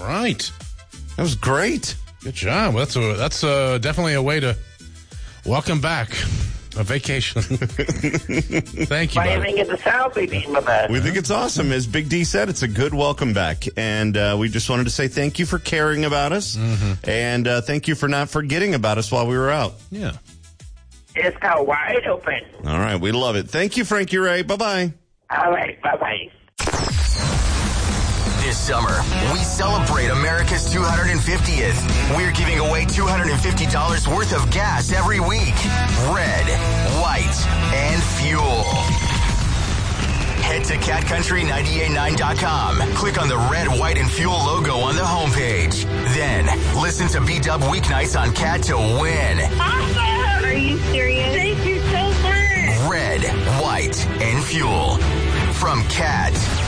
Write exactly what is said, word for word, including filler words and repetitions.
right. That was great. Good job. That's a, that's uh, definitely a way to welcome back a vacation. Thank you. What do you buddy. think of the sound we beat, my man? We think it's awesome. As Big D said, it's a good welcome back. And uh, we just wanted to say thank you for caring about us. Mm-hmm. And uh, thank you for not forgetting about us while we were out. Yeah. It's got wide open. All right. We love it. Thank you, Frankie Ray. Bye-bye. All right. Bye-bye. This summer, we celebrate America's two hundred fiftieth. We're giving away two hundred fifty dollars worth of gas every week. Red, white, and fuel. Head to cat country nine eight nine dot com. Click on the red, white, and fuel logo on the homepage. Then, listen to B-Dub weeknights on Cat to win. Awesome! Are you serious? Thank you so much. Red, white, and fuel. From Cat.